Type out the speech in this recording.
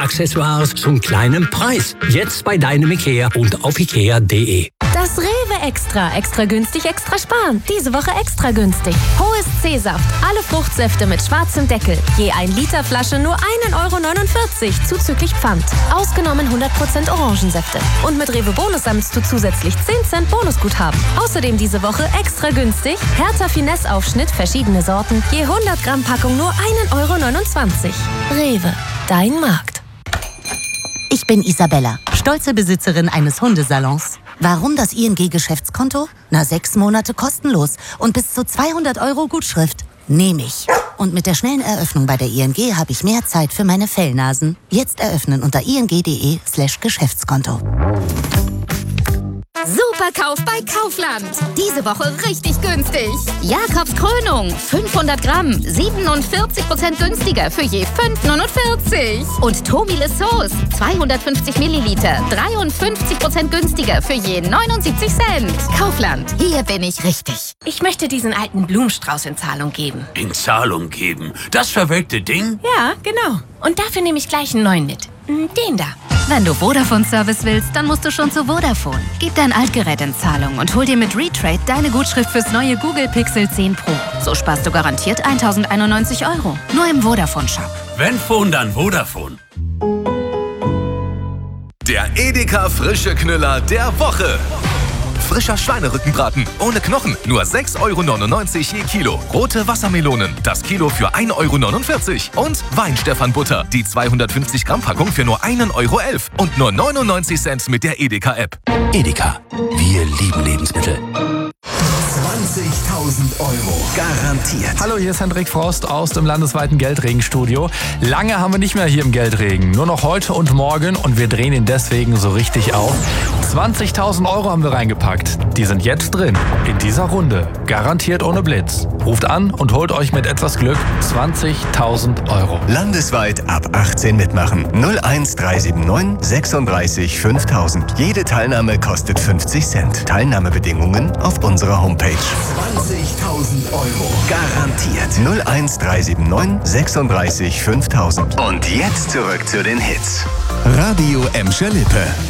Accessoires zum kleinen Preis. Jetzt bei deinem Ikea und auf ikea.de. Das Rewe extra günstig, extra sparen. Diese Woche extra günstig. Hohes C-Saft, alle Fruchtsäfte mit schwarzem Deckel. Je 1 Liter Flasche nur 1,49 € zuzüglich Pfand. Ausgenommen 100% Orangensäfte. Und mit Rewe Bonus sammelst du zusätzlich 10 Cent Bonusguthaben. Außerdem diese Woche extra günstig. Hertha Finesse-Aufschnitt, verschiedene Sorten. Je 100 Gramm Packung nur 1,29 €. Rewe, dein Markt. Ich bin Isabella, stolze Besitzerin eines Hundesalons. Warum das ING-Geschäftskonto? 6 Monate kostenlos und bis zu 200 € Gutschrift. Nehme ich. Und mit der schnellen Eröffnung bei der ING habe ich mehr Zeit für meine Fellnasen. Jetzt eröffnen unter ing.de/Geschäftskonto. Superkauf bei Kaufland. Diese Woche richtig günstig. Jakobs Krönung, 500 Gramm, 47% günstiger für je 5,49 €. Und Tobile Sauce, 250 Milliliter, 53% günstiger für je 79 Cent. Kaufland, hier bin ich richtig. Ich möchte diesen alten Blumenstrauß in Zahlung geben. In Zahlung geben? Das verwelkte Ding? Ja, genau. Und dafür nehme ich gleich einen neuen mit. Den da. Wenn du Vodafone-Service willst, dann musst du schon zu Vodafone. Gib dein Altgerät in Zahlung und hol dir mit Retrade deine Gutschrift fürs neue Google Pixel 10 Pro. So sparst du garantiert 1.091 €. Nur im Vodafone-Shop. Wenn Phone, dann Vodafone. Der Edeka frische Knüller der Woche. Frischer Schweinerückenbraten ohne Knochen, nur 6,99 € je Kilo. Rote Wassermelonen, das Kilo für 1,49 € Und Weinstefan-Butter, die 250 Gramm Packung für nur 1,11 € und nur 99 Cent mit der Edeka-App. Edeka, wir lieben Lebensmittel. 20.000 € garantiert. Hallo, hier ist Hendrik Frost aus dem landesweiten Geldregenstudio. Lange haben wir nicht mehr hier im Geldregen, nur noch heute und morgen und wir drehen ihn deswegen so richtig auf. 20.000 € haben wir reingepackt. Die sind jetzt drin, in dieser Runde. Garantiert ohne Blitz. Ruft an und holt euch mit etwas Glück 20.000 €. Landesweit ab 18 mitmachen. 01379 36 5000. Jede Teilnahme kostet 50 Cent. Teilnahmebedingungen auf unserer Homepage. 20.000 € garantiert. 01379 36 5000. Und jetzt zurück zu den Hits. Radio Emscher Lippe.